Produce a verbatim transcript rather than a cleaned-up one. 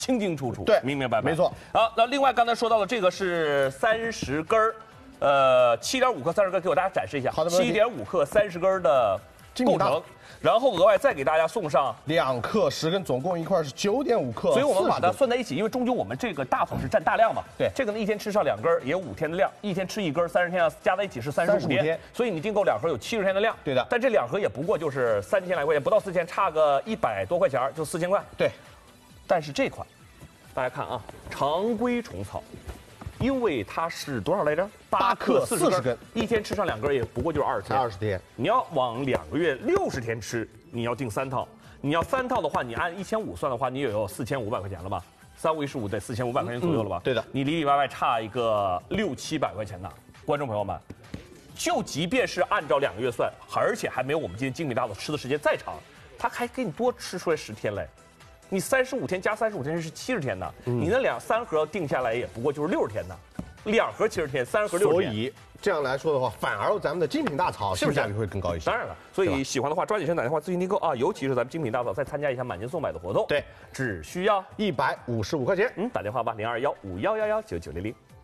清清楚楚， 对， 明明白白， 没错。 好，那另外刚才说到的这个是三十根儿，呃，七点五克三十根，给我大家展示一下。 好的， 七点五克三十根的构成，然后额外再给大家送上两克十根，总共一块是九点五克。 所以我们把它算在一起，因为终究我们这个大枣是占大量嘛。 对， 这个呢一天吃上两根也有五天的量，一天吃一根三十天啊，加在一起是三十五天。所以你订购两盒有七十天的量。 对的。 但这两盒也不过就是三千来块钱，不到四千，差个一百多块钱就四千块。 对。 但是这款。大家看啊，常规虫草，因为它是多少来着？ 八克四十根， 一天吃上两根也不过就是二十天。 二十天， 你要往两个月六十天吃，你要订三套。你要三套的话，你按一千五算的话，你也有四千五百块钱了吧？三五一十五得四千五百块钱左右了吧？ 嗯、对的， 你里里外外差一个六七百块钱呢。观众朋友们，就即便是按照两个月算，而且还没有我们今天精品大枣吃的时间再长，它还给你多吃出来十天嘞。你三十五天加三十五天是七十天呢，嗯、你那两三盒定下来也不过就是六十天呢，两盒七十天，三盒六十天。 所以这样来说的话，反而咱们的精品大枣性价比会更高一些。 当然了，所以喜欢的话抓紧时间打电话咨询订购啊，尤其是咱们精品大枣再参加一下满减送买的活动， 对， 只需要一百五十五块钱。 嗯，打电话吧，零二幺五幺幺幺九九零零。